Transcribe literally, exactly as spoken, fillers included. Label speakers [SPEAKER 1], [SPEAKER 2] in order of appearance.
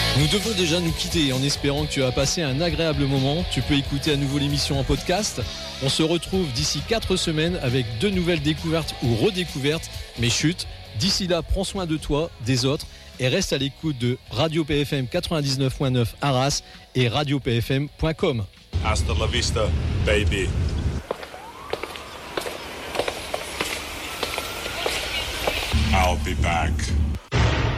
[SPEAKER 1] Nous devons déjà nous quitter en espérant que tu as passé un agréable moment. Tu peux écouter à nouveau l'émission en podcast. On se retrouve d'ici quatre semaines avec de nouvelles découvertes ou redécouvertes. Mais chut, d'ici là, prends soin de toi, des autres et reste à l'écoute de Radio P F M quatre-vingt-dix-neuf point neuf Arras et radio p f m point com.
[SPEAKER 2] Hasta la vista, baby. I'll be back.